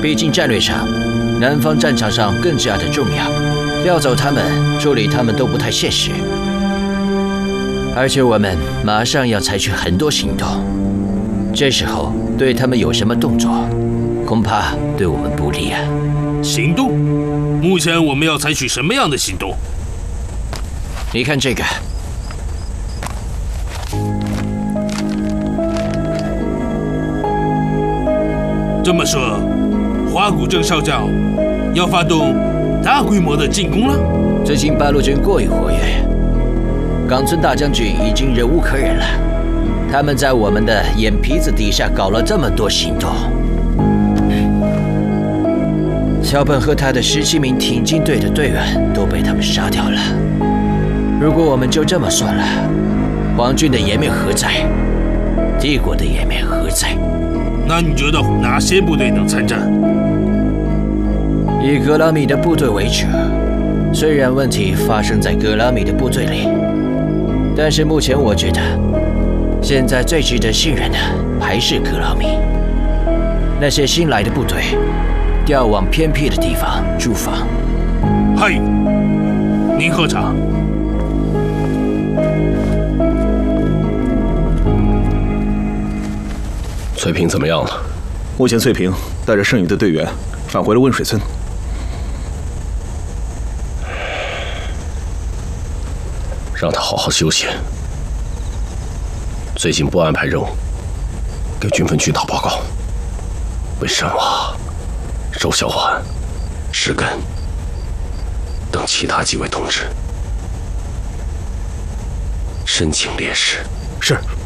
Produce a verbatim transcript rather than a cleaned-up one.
毕竟战略上，南方战场上更加的重要，调走他们，处理他们都不太现实。而且我们马上要采取很多行动，这时候对他们有什么动作，恐怕对我们不利啊。 行动？目前我们要采取什么样的行动？ 你看这个。 这么说，花谷镇少将要发动大规模的进攻了？ 最近八路军过于活跃，冈村大将军已经忍无可忍了。他们在我们的眼皮子底下搞了这么多行动，小本和他的十七名挺进队的队员都被他们杀掉了。如果我们就这么算了，皇军的颜面何在？帝国的颜面何在？ 那你觉得哪些部队能参战？ 以格拉米的部队为主，虽然问题发生在格拉米的部队里，但是目前我觉得，现在最值得信任的还是格拉米。那些新来的部队，调往偏僻的地方驻防。 嗨，您喝茶。 翠萍怎么样了？ 目前翠萍带着剩余的队员返回了温水村。 让他好好休息。最近不安排任务，给军分区打报告。为什么周小环、石根等其他几位同志申请烈士？ 是。